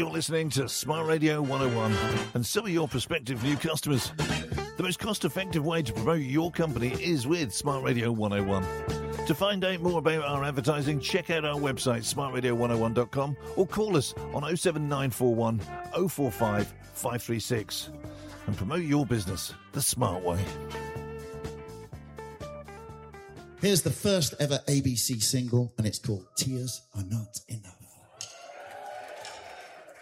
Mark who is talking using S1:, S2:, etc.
S1: You're listening to Smart Radio 101, and so are your prospective new customers. The most cost-effective way to promote your company is with Smart Radio 101. To find out more about our advertising, check out our website, smartradio101.com, or call us on 07941 045 536 and promote your business the smart way.
S2: Here's the first ever ABC single, and it's called Tears Are Not Enough.